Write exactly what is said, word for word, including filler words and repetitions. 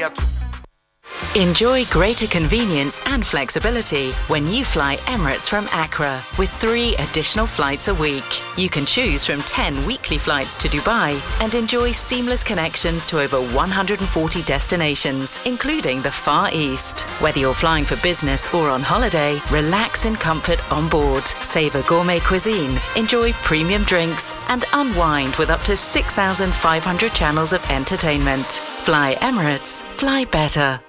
viatu. Enjoy greater convenience and flexibility when you fly Emirates from Accra with three additional flights a week. You can choose from ten weekly flights to Dubai and enjoy seamless connections to over one hundred forty destinations, including the Far East. Whether you're flying for business or on holiday, relax in comfort on board, savor gourmet cuisine, enjoy premium drinks, and unwind with up to six thousand five hundred channels of entertainment. Fly Emirates, fly better.